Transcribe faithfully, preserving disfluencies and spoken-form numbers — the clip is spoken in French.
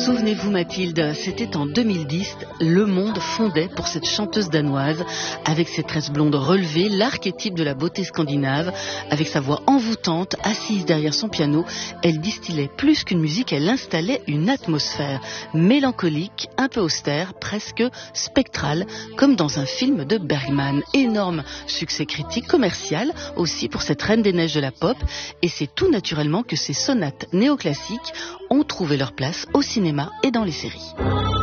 Souvenez-vous Mathilde, c'était en deux mille dix, le monde fondait pour cette chanteuse danoise, avec ses tresses blondes relevées, l'archétype de la beauté scandinave, avec sa voix envoûtante, assise derrière son piano, elle distillait plus qu'une musique, elle installait une atmosphère mélancolique, un peu austère, presque spectrale, comme dans un film de Bergman. Énorme succès critique, commercial aussi pour cette reine des neiges de la pop, et c'est tout naturellement que ces sonates néoclassiques ont trouvé leur place au cinéma et dans les séries.